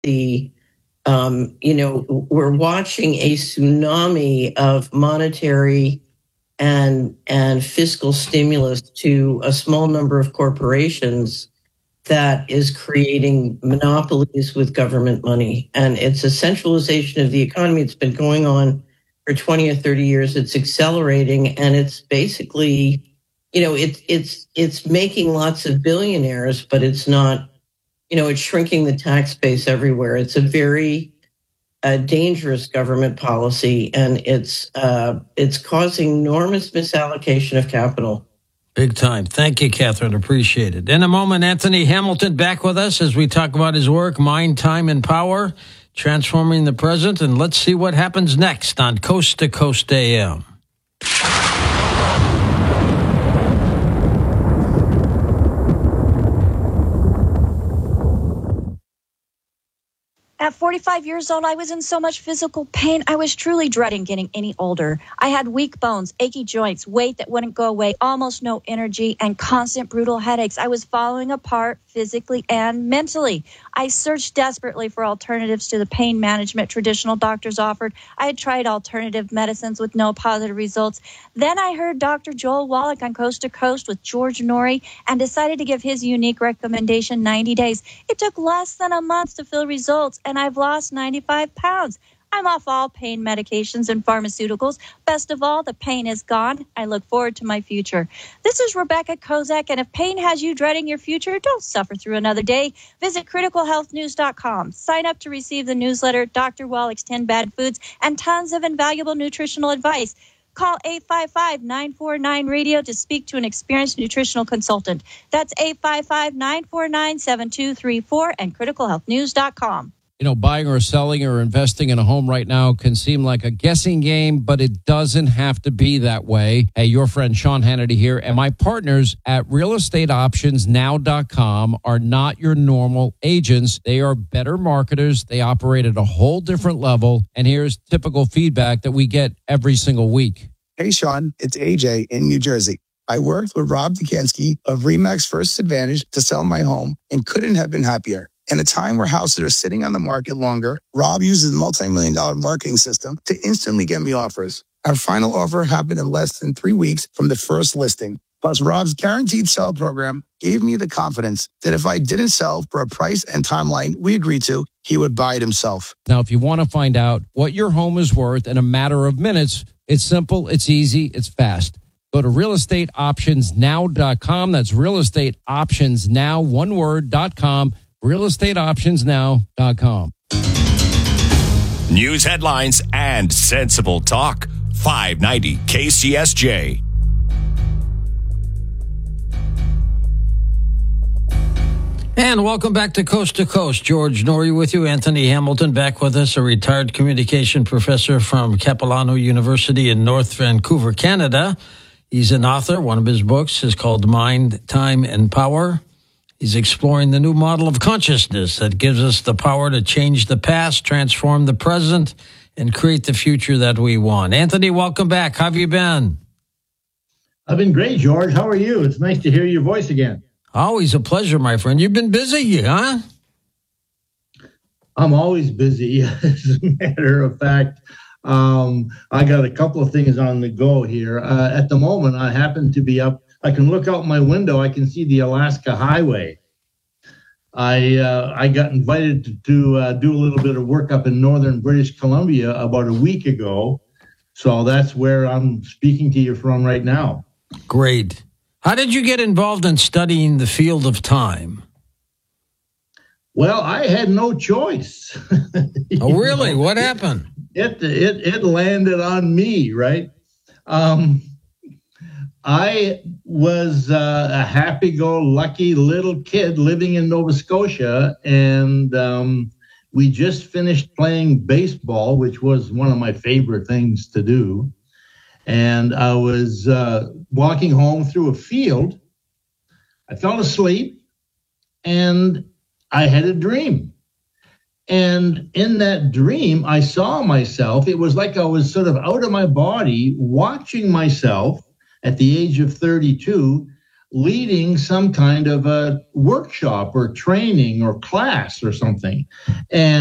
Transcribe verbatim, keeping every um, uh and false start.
the, um, you know, we're watching a tsunami of monetary and and fiscal stimulus to a small number of corporations that is creating monopolies with government money. And it's a centralization of the economy. It's been going on for twenty or thirty years. It's accelerating, and it's basically, you know, it's it's it's making lots of billionaires, but it's not, you know, it's shrinking the tax base everywhere. It's a very uh, dangerous government policy, and it's uh, it's causing enormous misallocation of capital. Big time. Thank you, Catherine. Appreciate it. In a moment, Anthony Hamilton back with us as we talk about his work, Mind, Time, and Power, Transforming the Present. And let's see what happens next on Coast to Coast A M. At forty-five years old, I was in so much physical pain. I was truly dreading getting any older. I had weak bones, achy joints, weight that wouldn't go away, almost no energy, and constant brutal headaches. I was falling apart physically and mentally. I searched desperately for alternatives to the pain management traditional doctors offered. I had tried alternative medicines with no positive results. Then I heard Doctor Joel Wallach on Coast to Coast with George Norrie and decided to give his unique recommendation, ninety days. It took less than a month to feel results, and I've lost ninety-five pounds. I'm off all pain medications and pharmaceuticals. Best of all, the pain is gone. I look forward to my future. This is Rebecca Kozak, and if pain has you dreading your future, don't suffer through another day. Visit critical health news dot com. Sign up to receive the newsletter, Doctor Wallach's ten Bad Foods, and tons of invaluable nutritional advice. Call eight five five, nine four nine, radio to speak to an experienced nutritional consultant. That's eight five five, nine four nine, seven two three four and critical health news dot com. You know, buying or selling or investing in a home right now can seem like a guessing game, but it doesn't have to be that way. Hey, your friend Sean Hannity here, and my partners at real estate options now dot com are not your normal agents. They are better marketers. They operate at a whole different level, and here's typical feedback that we get every single week. Hey, Sean, it's A J in New Jersey. I worked with Rob Dukansky of RE/MAX First Advantage to sell my home and couldn't have been happier. In a time where houses are sitting on the market longer, Rob uses a multi-million dollar marketing system to instantly get me offers. Our final offer happened in less than three weeks from the first listing. Plus, Rob's guaranteed sell program gave me the confidence that if I didn't sell for a price and timeline we agreed to, he would buy it himself. Now, if you want to find out what your home is worth in a matter of minutes, it's simple, it's easy, it's fast. Go to real estate options now dot com. That's real estate options now, one word, dot com. real estate options now dot com. News headlines and sensible talk. five ninety K C S J. And welcome back to Coast to Coast. George Norrie with you. Anthony Hamilton back with us, a retired communication professor from Capilano University in North Vancouver, Canada. He's an author. One of his books is called Mind, Time, and Power. He's exploring the new model of consciousness that gives us the power to change the past, transform the present, and create the future that we want. Anthony, welcome back. How have you been? I've been great, George. How are you? It's nice to hear your voice again. Always a pleasure, my friend. You've been busy, huh? I'm always busy. As a matter of fact, um, I got a couple of things on the go here. Uh, at the moment, I happen to be up. I can look out my window. I can see the Alaska Highway. I uh, I got invited to, to uh, do a little bit of work up in northern British Columbia about a week ago. So that's where I'm speaking to you from right now. Great. How did you get involved in studying the field of time? Well, I had no choice. Oh, really? know? What happened? It, it, it landed on me, right? Um, I was uh, a happy-go-lucky little kid living in Nova Scotia, and um, we just finished playing baseball, which was one of my favorite things to do. And I was uh, walking home through a field. I fell asleep, and I had a dream. And in that dream, I saw myself. It was like I was sort of out of my body, watching myself at the age of thirty-two, leading some kind of a workshop or training or class or something. And